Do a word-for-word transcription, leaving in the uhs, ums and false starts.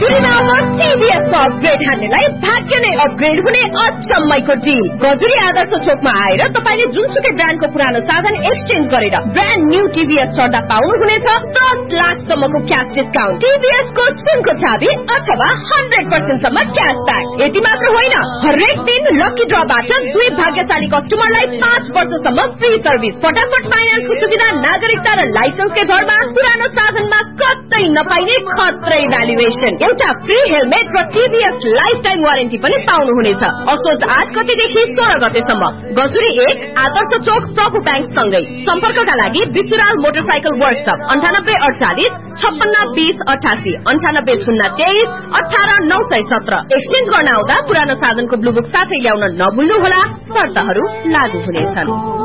टुरीमा अब टीभीएस को अपग्रेड हान्नेलाई भाग्य नै अपग्रेड हुने अचम्मैको डिल। गजुरी आदर्श चोकमा आएर तपाईले जुनसुकै ब्रान्डको पुरानो साधन एक्सचेन्ज गरेर ब्रान्ड न्यू टीभीएस चढ्दा पाउनुहुनेछ दस लाख सम्मको क्याश डिस्काउन्ट, टीभीएस को सुनको चाबी अथवा हन्ड्रेड पर्सेन्ट सम्म क्यासब्याक। यति मात्र होइन, हरेक दिन लकी ड्रबाट दुई भाग्यशाली कस्टमरलाई पाँच वर्षसम्म फ्री सर्भिस, फटाफट फाइनान्सको सुविधा, नागरिकता र लाइसेन्सकै भरमा पुरानो साधनमा कतै नपाइने खत्रै भ्यालुएसन, एउटा फ्री हेलमेट र टीभीएस लाइफ टाइम वारेन्टी पनि पाउनुहुनेछ। असोज आठ गतेदेखि सोह्र गतेसम्म गजुरी एक आदर्श चोक प्रभु ब्याङ्क सँगै। सम्पर्कका लागि विसुराल मोटरसाइकल वर्कसप अन्ठानब्बे अडचालिस छप्पन्न बीस अठासी अन्ठानब्बे शून्य तेइस अठार नौ सय सत्र। एक्सचेन्ज गर्न आउँदा पुरानो साधनको ब्लू बुक साथै ल्याउन नभुल्नुहोला, शर्तहरू लागू हुनेछन्।